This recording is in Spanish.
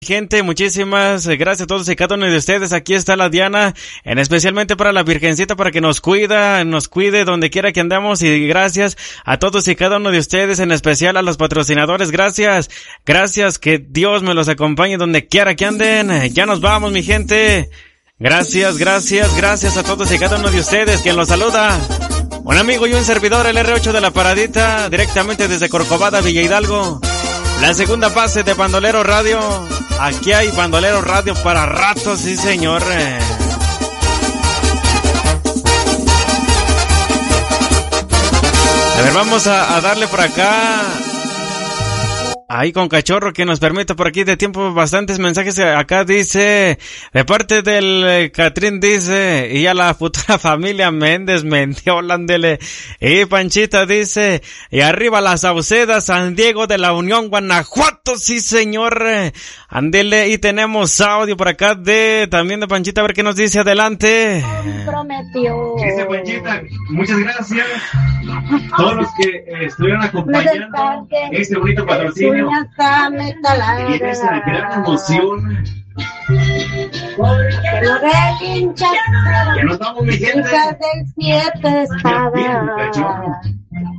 Gente, muchísimas gracias a todos y cada uno de ustedes. Aquí está la Diana, en especialmente para la Virgencita, para que nos cuide donde quiera que andamos, y gracias a todos y cada uno de ustedes, en especial a los patrocinadores. Gracias, que Dios me los acompañe donde quiera que anden. Ya nos vamos, mi gente. Gracias a todos y cada uno de ustedes. Quien los saluda, un amigo y un servidor, el R8 de la Paradita, directamente desde Corcovada, Villa Hidalgo. La segunda fase de Bandolero Radio. Aquí hay Bandolero Radio para ratos, sí señor. A ver, vamos a darle por acá. Ahí con Cachorro, que nos permite por aquí de tiempo bastantes mensajes. Acá dice, de parte del Catrín, dice, y a la futura familia Méndez, Mendiola, ándele. Y Panchita dice, y arriba la Sauceda, San Diego de la Unión, Guanajuato, sí señor. Ándele, y tenemos audio por acá también de Panchita, a ver qué nos dice, adelante. Prometió. Dice Panchita, muchas gracias a todos los que estuvieron acompañando este bonito patrocinio. Y en esa gran emoción. Ya nos vamos, mi gente. Del 7 espada.